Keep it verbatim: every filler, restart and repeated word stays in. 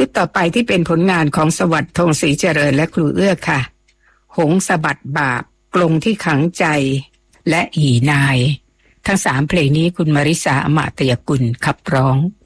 ชุดต่อไปที่เป็นผลงานของสวัสดิ์ธงศรีเจริญและครูเอื้อค่ะหงสะบัดบาปกลงที่ขังใจและหีนายทั้งสามเพลงนี้คุณมาริสาอมาตยกุลขับร้อง